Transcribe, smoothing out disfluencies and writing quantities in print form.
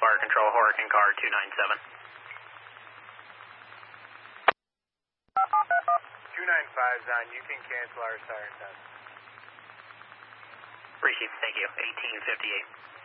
Fire Control, Hurricane Car 297. 295's on. You can cancel our siren test. Received, thank you. 1858.